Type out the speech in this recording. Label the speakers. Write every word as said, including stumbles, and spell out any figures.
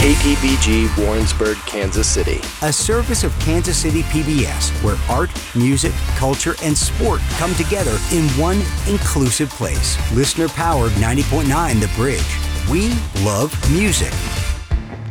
Speaker 1: K P B G, Warrensburg, Kansas City.
Speaker 2: A service of Kansas City P B S, where art, music, culture, and sport come together in one inclusive place. Listener-powered ninety point nine The Bridge. We love music.